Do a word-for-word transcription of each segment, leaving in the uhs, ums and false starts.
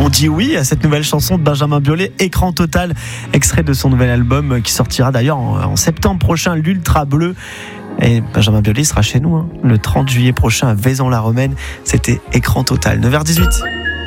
On dit oui à cette nouvelle chanson de Benjamin Biolay, Écran total, extrait de son nouvel album qui sortira d'ailleurs en, en septembre prochain, l'Ultra Bleu. Et Benjamin Biolay sera chez nous hein, le trente juillet prochain à Vaison-la-Romaine. C'était Écran total, neuf heures dix-huit.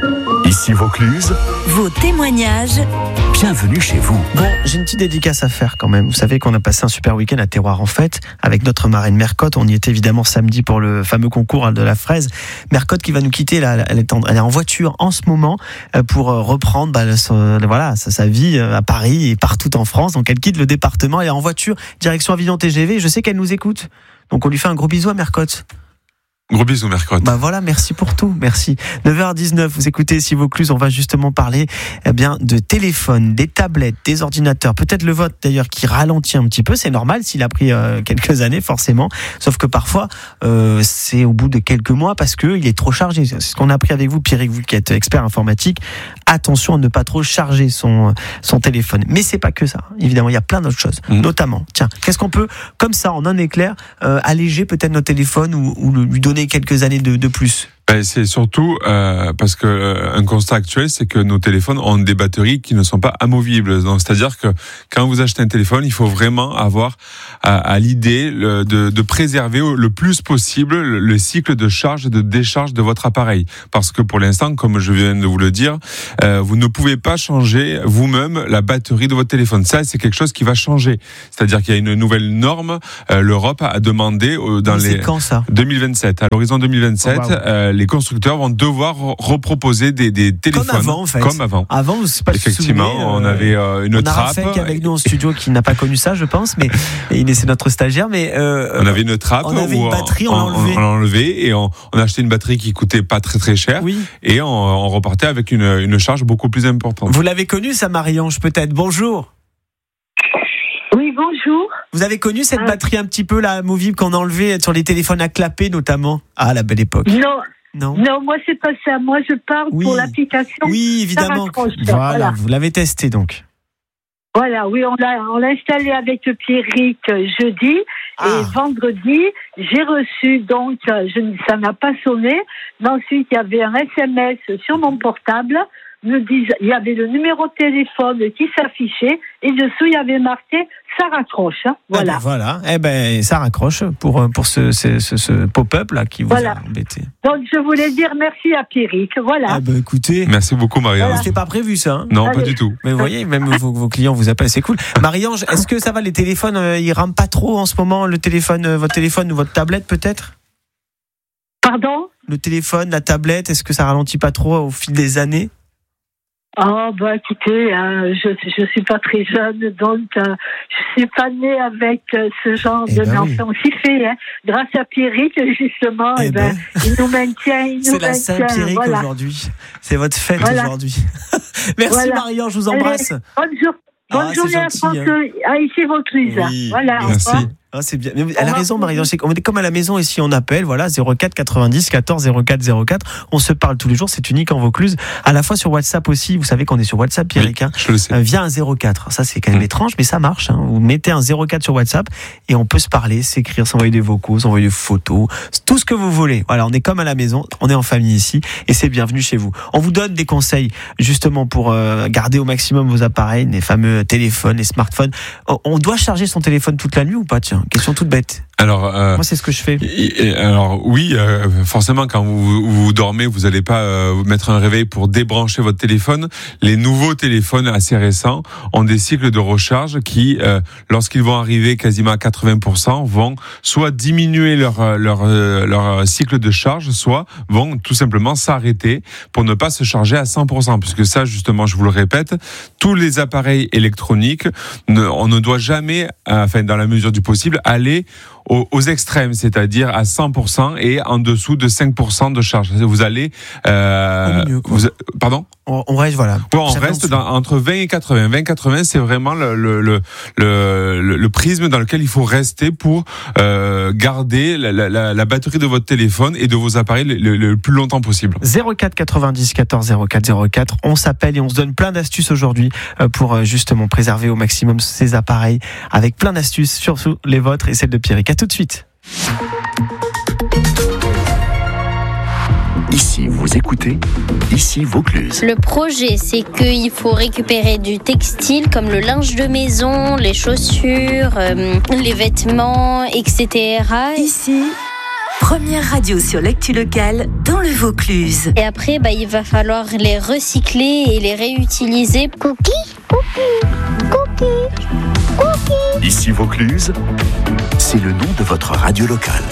Ici Vaucluse, vos témoignages. Bienvenue chez vous. Bon, j'ai une petite dédicace à faire quand même. Vous savez qu'on a passé un super week-end à Terroir en fête avec notre marraine Mercotte. On y était évidemment samedi pour le fameux concours de la fraise. Mercotte qui va nous quitter là, elle est en, elle est en voiture en ce moment pour reprendre bah, son, voilà, sa, sa vie à Paris et partout en France. Donc elle quitte le département, elle est en voiture direction Avignon T G V. Je sais qu'elle nous écoute. Donc on lui fait un gros bisou à Mercotte. Gros bisous, Mercotte. Bah voilà, merci pour tout, merci. neuf heures dix-neuf, vous écoutez ici Vaucluse, on va justement parler eh bien de téléphones, des tablettes, des ordinateurs, peut-être le vôtre d'ailleurs qui ralentit un petit peu, c'est normal s'il a pris euh, quelques années forcément, sauf que parfois euh, c'est au bout de quelques mois parce que il est trop chargé. C'est ce qu'on a appris avec vous, Pierrick, vous qui êtes expert informatique. Attention à ne pas trop charger son son téléphone. Mais c'est pas que ça, évidemment, il y a plein d'autres choses, mmh. notamment. Tiens, qu'est-ce qu'on peut comme ça en un éclair euh, alléger peut-être notre téléphone ou, ou lui donner quelques années de, de plus? Ben, c'est surtout euh, parce que euh, un constat actuel, c'est que nos téléphones ont des batteries qui ne sont pas amovibles. Donc, c'est-à-dire que quand vous achetez un téléphone, il faut vraiment avoir à, à l'idée le, de, de préserver le plus possible le, le cycle de charge et de décharge de votre appareil. Parce que pour l'instant, comme je viens de vous le dire, euh, vous ne pouvez pas changer vous-même la batterie de votre téléphone. Ça, c'est quelque chose qui va changer. C'est-à-dire qu'il y a une nouvelle norme. Euh, L'Europe a demandé euh, dans Mais les c'est quand ça deux mille vingt-sept, à l'horizon deux mille vingt-sept, oh, wow. euh, les constructeurs vont devoir reproposer des, des téléphones comme avant en fait. Comme avant. Avant, c'est pas effectivement, souvenez, on avait euh, une on trappe. On a Raphaël qui est avec nous en studio qui n'a pas connu ça, je pense, mais il est c'est notre stagiaire. Mais euh, on avait une trappe. On avait une batterie, on, on l'a enlevée. On l'a enlevée et on, on a acheté une batterie qui coûtait pas très très cher. Oui. Et on, on repartait avec une, une charge beaucoup plus importante. Vous l'avez connu ça, Marie-Ange, peut-être. Bonjour. Oui, bonjour. Vous avez connu cette ah. batterie un petit peu là, amovible qu'on a enlevée sur les téléphones à clapper notamment? Ah, la belle époque. Non. Non. Non, moi c'est pas ça. Moi je parle oui. pour l'application. Oui, évidemment. Voilà, voilà, vous l'avez testé donc. Voilà, oui, on l'a, on l'a installé avec Pierrick jeudi ah. et vendredi, j'ai reçu donc, je, ça n'a pas sonné, mais ensuite il y avait un S M S sur mon portable. Me disent, il y avait le numéro de téléphone qui s'affichait et dessous il y avait marqué ça raccroche. Hein, voilà. Ah ben voilà. Eh ben ça raccroche pour pour ce ce, ce, ce pop-up là qui vous voilà. a embêté. Donc je voulais dire merci à Pierrick. Voilà. Ah ben écoutez. Merci beaucoup Marie-Ange. Voilà. C'était pas prévu ça. Hein non, Allez. pas du tout. Mais vous voyez, même vos, vos clients vous appellent, c'est cool. Marie-Ange, est-ce que ça va les téléphones, euh, ils rament pas trop en ce moment le téléphone, euh, votre téléphone ou votre tablette peut-être? Pardon? Le téléphone, la tablette, est-ce que ça ralentit pas trop au fil des années? Oh, bah, écoutez, hein, je, je suis pas très jeune, donc, euh, je suis pas née avec euh, ce genre eh de ben enfant. Oui. Si fait, hein, grâce à Pierrick, justement, eh, eh ben, ben, il nous maintient, il nous c'est maintient. C'est la Saint-Pierrick voilà. aujourd'hui. C'est votre fête voilà. aujourd'hui. Merci voilà. Marianne, je vous embrasse. Allez, bonne, jour, bonne ah, journée gentil, à France, hein. à ici Vaucluse. Oui, voilà. Merci. Ah, c'est bien. Mais elle a raison, Marie-Ange. On est comme à la maison ici, on appelle, voilà, zéro quatre quatre-vingt-dix quatorze zéro quatre zéro quatre. On se parle tous les jours, c'est unique en Vaucluse. À la fois sur WhatsApp aussi, vous savez qu'on est sur WhatsApp, Pierrick. Oui, je le sais. Euh, via un zéro quatre. Ça, c'est quand même mmh. étrange, mais ça marche. Hein. Vous mettez un zéro quatre sur WhatsApp et on peut se parler, s'écrire, s'envoyer des vocaux, s'envoyer des photos, tout ce que vous voulez. Voilà, on est comme à la maison, on est en famille ici et c'est bienvenu chez vous. On vous donne des conseils justement pour euh, garder au maximum vos appareils, les fameux téléphones, les smartphones. On doit charger son téléphone toute la nuit ou pas? Tiens, question toute bête. Alors, euh, moi, c'est ce que je fais. Et, et, alors, oui, euh, forcément, quand vous, vous dormez, vous n'allez pas euh, mettre un réveil pour débrancher votre téléphone. Les nouveaux téléphones assez récents ont des cycles de recharge qui, euh, lorsqu'ils vont arriver quasiment à quatre-vingts pour cent, vont soit diminuer leur, leur, leur cycle de charge, soit vont tout simplement s'arrêter pour ne pas se charger à cent pour cent. Puisque ça, justement, je vous le répète, tous les appareils électroniques, ne, on ne doit jamais, enfin, dans la mesure du possible, aller Aux, aux extrêmes, c'est-à-dire à cent pour cent et en dessous de cinq pour cent de charge. Vous allez... Euh, Au milieu, quoi. Vous, pardon on, on reste, voilà. Bon, on reste dans, entre vingt et quatre-vingts. vingt quatre-vingts, c'est vraiment le, le, le, le, le prisme dans lequel il faut rester pour euh, garder la, la, la batterie de votre téléphone et de vos appareils le, le, le plus longtemps possible. zéro quatre quatre-vingt-dix quatorze zéro quatre zéro quatre. On s'appelle et on se donne plein d'astuces aujourd'hui pour justement préserver au maximum ces appareils avec plein d'astuces, surtout les vôtres et celles de Pierrick. À tout de suite. Ici, vous écoutez, ici Vaucluse. Le projet, c'est qu'il faut récupérer du textile comme le linge de maison, les chaussures, euh, les vêtements, et cetera. Ici, première radio sur l'actu locale dans le Vaucluse. Et après, bah, il va falloir les recycler et les réutiliser. Cookie, cookie, cookie, cookie. Ici Vaucluse, c'est le nom de votre radio locale.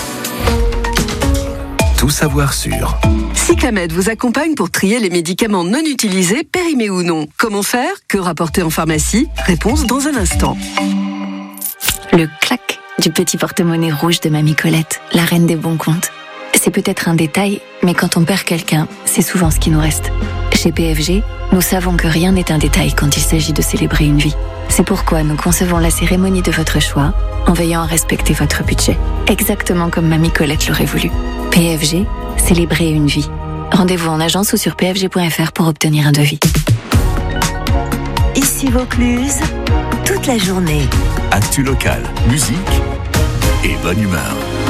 Tout savoir sur. Cyclamed vous accompagne pour trier les médicaments non utilisés, périmés ou non. Comment faire? Que rapporter en pharmacie? Réponse dans un instant. Le clac du petit porte-monnaie rouge de Mamie Colette, la reine des bons comptes. C'est peut-être un détail, mais quand on perd quelqu'un, c'est souvent ce qui nous reste. Chez P F G, nous savons que rien n'est un détail quand il s'agit de célébrer une vie. C'est pourquoi nous concevons la cérémonie de votre choix en veillant à respecter votre budget, exactement comme Mamie Colette l'aurait voulu. P F G, célébrer une vie. Rendez-vous en agence ou sur p f g point f r pour obtenir un devis. Ici Vaucluse, toute la journée. Actu locale, musique et bonne humeur.